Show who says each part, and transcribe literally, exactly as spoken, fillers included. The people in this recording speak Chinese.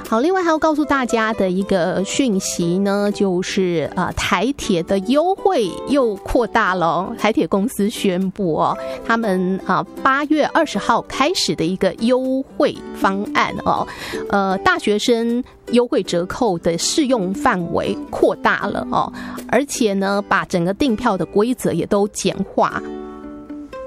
Speaker 1: 好，另外还要告诉大家的一个讯息呢，就是呃台铁的优惠又扩大了。台铁公司宣布哦，他们啊八月二十号开始的一个优惠方案哦，呃大学生优惠折扣的适用范围扩大了哦，而且呢把整个订票的规则也都简化，